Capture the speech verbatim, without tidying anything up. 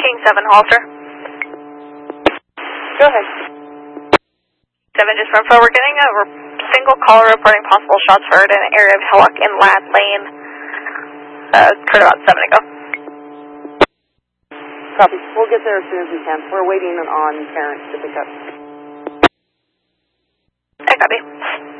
King seven, Halter. Go ahead. seven, just from forward, getting a single caller reporting possible shots heard in an area of Hillock and Lad Lane. Uh, occurred about seven ago. Copy. We'll get there as soon as we can. We're waiting on parents to pick up. I copy.